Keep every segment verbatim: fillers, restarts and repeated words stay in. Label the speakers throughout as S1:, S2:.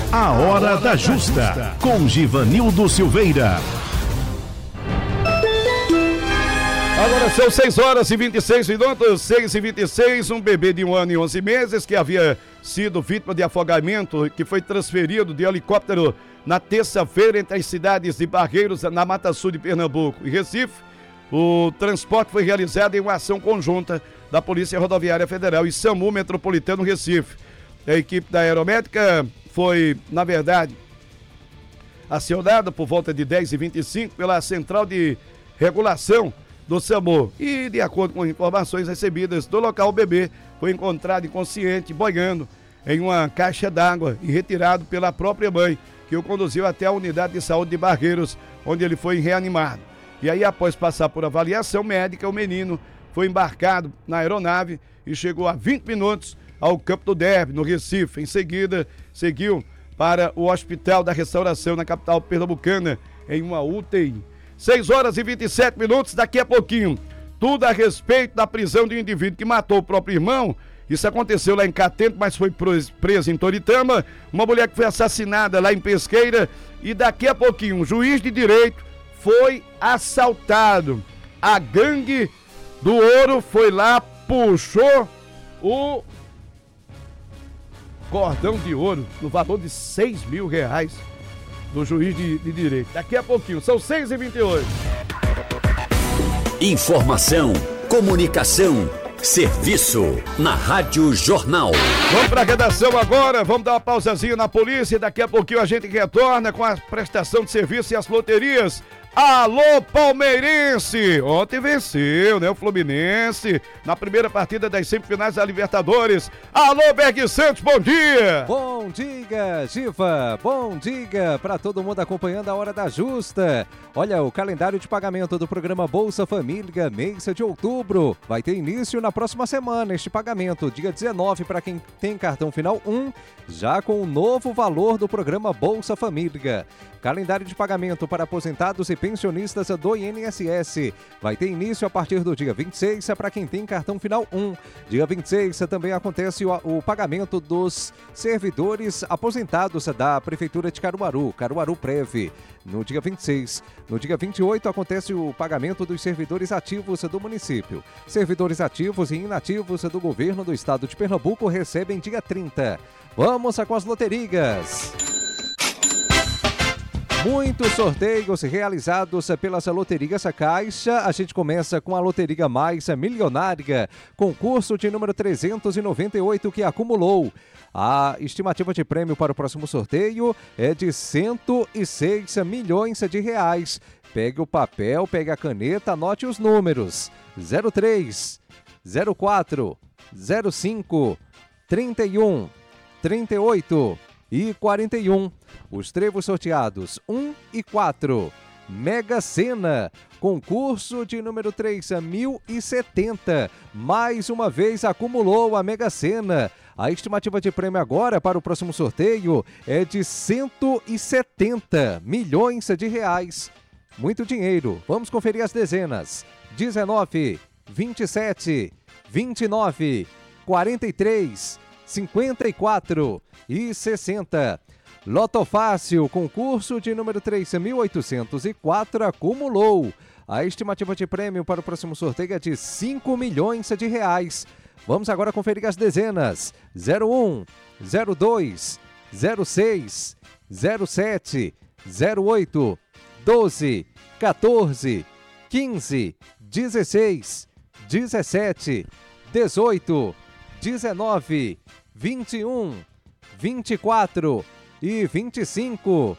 S1: A Hora da Justa, com Givanildo Silveira.
S2: Agora são seis horas e vinte e seis minutos, seis e vinte e seis, um bebê de um ano e onze meses que havia sido vítima de afogamento, que foi transferido de helicóptero na terça-feira entre as cidades de Barreiros, na Mata Sul de Pernambuco e Recife. O transporte foi realizado em uma ação conjunta da Polícia Rodoviária Federal e SAMU Metropolitano Recife. A equipe da Aeromédica foi, na verdade, acionada por volta de dez e vinte e cinco pela Central de Regulação do SAMU. E, de acordo com informações recebidas do local, o bebê foi encontrado inconsciente, boiando em uma caixa d'água e retirado pela própria mãe, que o conduziu até a unidade de saúde de Barreiros, onde ele foi reanimado. E aí, após passar por avaliação médica, o menino foi embarcado na aeronave e chegou a vinte minutos ao Campo do Derby, no Recife. Em seguida, seguiu para o Hospital da Restauração, na capital pernambucana, em uma U T I. seis horas e vinte e sete minutos, daqui a pouquinho, tudo a respeito da prisão de um indivíduo que matou o próprio irmão. Isso aconteceu lá em Catento, mas foi preso em Toritama. Uma mulher que foi assassinada lá em Pesqueira. E daqui a pouquinho, um juiz de direito foi assaltado. A gangue do ouro foi lá, puxou o cordão de ouro no valor de seis mil reais do juiz de, de direito. Daqui a pouquinho, são seis e vinte e oito.
S3: Informação, comunicação, serviço na Rádio Jornal.
S2: Vamos para a redação agora, vamos dar uma pausazinha na polícia e daqui a pouquinho a gente retorna com a prestação de serviço e as loterias. Alô, palmeirense! Ontem venceu, né, o Fluminense, na primeira partida das semifinais da Libertadores. Alô, Berg Santos, bom dia!
S4: Bom dia, Giva! Bom dia para todo mundo acompanhando a Hora da Justa. Olha, o calendário de pagamento do programa Bolsa Família, mês de outubro, vai ter início na próxima semana. Este pagamento, dia dezenove, para quem tem cartão final um, já com o novo valor do programa Bolsa Família. Calendário de pagamento para aposentados e pensionistas do I N S S vai ter início a partir do dia vinte e seis para quem tem cartão final um. Dia vinte e seis também acontece o, o pagamento dos servidores aposentados da Prefeitura de Caruaru, Caruaru Prev. No dia vinte e seis. No dia vinte e oito acontece o pagamento dos servidores ativos do município. Servidores ativos e inativos do governo do estado de Pernambuco recebem dia trinta. Vamos com as loterias. Muitos sorteios realizados pelas loterias Caixa. A gente começa com a Loteria Mais Milionária, concurso de número trezentos e noventa e oito que acumulou. A estimativa de prêmio para o próximo sorteio é de cento e seis milhões de reais. Pegue o papel, pegue a caneta, anote os números: zero três, zero quatro, zero cinco, trinta e um, trinta e oito e quarenta e um. Os trevos sorteados um e quatro. Mega Sena, concurso de número três mil e setenta. Mais uma vez acumulou a Mega Sena. A estimativa de prêmio agora para o próximo sorteio é de cento e setenta milhões de reais. Muito dinheiro. Vamos conferir as dezenas: dezenove, vinte e sete, vinte e nove, quarenta e três, cinquenta e quatro e sessenta. Loto Fácil, concurso de número três mil oitocentos e quatro, acumulou. A estimativa de prêmio para o próximo sorteio é de cinco milhões de reais. Vamos agora conferir as dezenas: zero um, zero dois, zero seis, zero sete, zero oito, doze, quatorze, quinze, dezesseis, dezessete, dezoito, dezenove, vinte e um, vinte e quatro e vinte e cinco.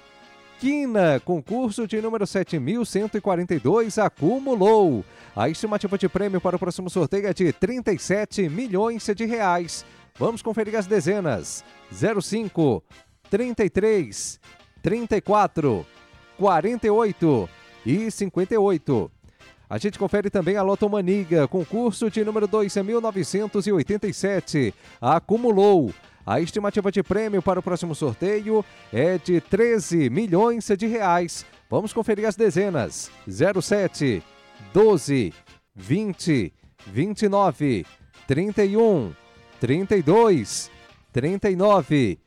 S4: Quina, concurso de número sete mil cento e quarenta e dois, acumulou. A estimativa de prêmio para o próximo sorteio é de trinta e sete milhões de reais. Vamos conferir as dezenas: zero cinco, trinta e três, trinta e quatro, quarenta e oito e cinquenta e oito. A gente confere também a Lotomaniga, concurso de número dois mil novecentos e oitenta e sete, acumulou. A estimativa de prêmio para o próximo sorteio é de treze milhões de reais. Vamos conferir as dezenas: zero sete, doze, vinte, vinte e nove, trinta e um, trinta e dois, trinta e nove